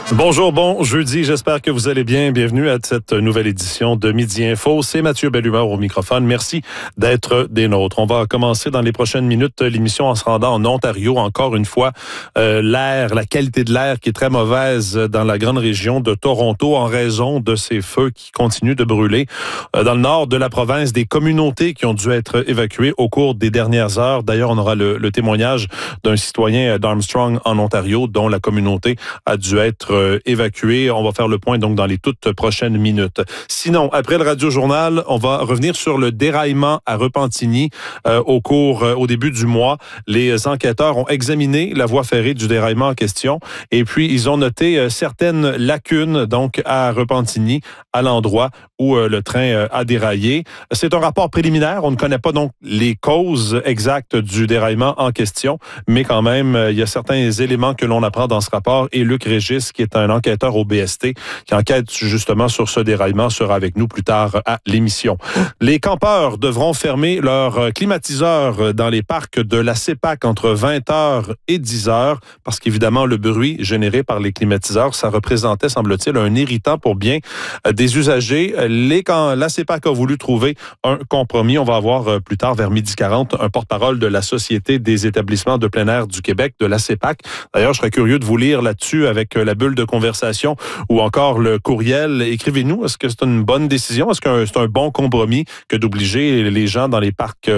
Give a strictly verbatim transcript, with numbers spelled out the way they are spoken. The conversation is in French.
Bonjour, bon jeudi, j'espère que vous allez bien. Bienvenue à cette nouvelle édition de Midi Info. C'est Mathieu Bellumeur au microphone. Merci d'être des nôtres. On va commencer dans les prochaines minutes l'émission en se rendant en Ontario. Encore une fois, euh, l'air, la qualité de l'air qui est très mauvaise dans la grande région de Toronto en raison de ces feux qui continuent de brûler. Euh, dans le nord de la province, des communautés qui ont dû être évacuées au cours des dernières heures. D'ailleurs, on aura le, le témoignage d'un citoyen d'Armstrong en Ontario dont la communauté a dû être évacué. On va faire le point donc dans les toutes prochaines minutes. Sinon, après le Radio-Journal, on va revenir sur le déraillement à Repentigny euh, au cours, euh, au début du mois. Les enquêteurs ont examiné la voie ferrée du déraillement en question et puis ils ont noté euh, certaines lacunes donc à Repentigny, à l'endroit où euh, le train euh, a déraillé. C'est un rapport préliminaire. On ne connaît pas donc les causes exactes du déraillement en question, mais quand même, euh, il y a certains éléments que l'on apprend dans ce rapport et Luc Régis, qui est un enquêteur au B S T qui enquête justement sur ce déraillement, sera avec nous plus tard à l'émission. Les campeurs devront fermer leurs climatiseurs dans les parcs de la CEPAC entre vingt heures et dix heures parce qu'évidemment, le bruit généré par les climatiseurs, ça représentait, semble-t-il, un irritant pour bien des usagers. Les, quand la CEPAC a voulu trouver un compromis, on va avoir plus tard, vers midi quarante, un porte-parole de la Société des établissements de plein air du Québec, de la CEPAC. D'ailleurs, je serais curieux de vous lire là-dessus avec la bulle de conversation ou encore le courriel. Écrivez-nous, est-ce que c'est une bonne décision? Est-ce que c'est un bon compromis que d'obliger les gens dans les parcs